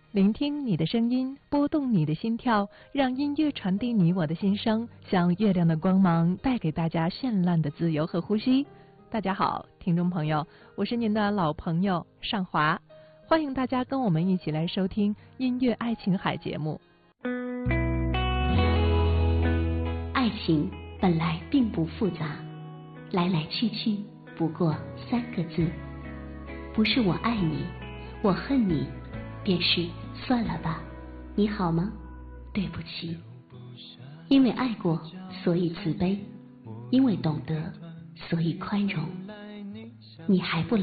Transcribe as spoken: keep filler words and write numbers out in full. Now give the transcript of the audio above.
聆听你的声音，拨动你的心跳，让音乐传递你我的心声，像月亮的光芒，带给大家绚烂的自由和呼吸。大家好，听众朋友，我是您的老朋友尚华，欢迎大家跟我们一起来收听音乐爱琴海节目。 爱情本来并不复杂，来来去去不过三个字，不是我爱你，我恨你，便是算了吧，你好吗？对不起。因为爱过，所以慈悲；因为懂得，所以宽容。你还不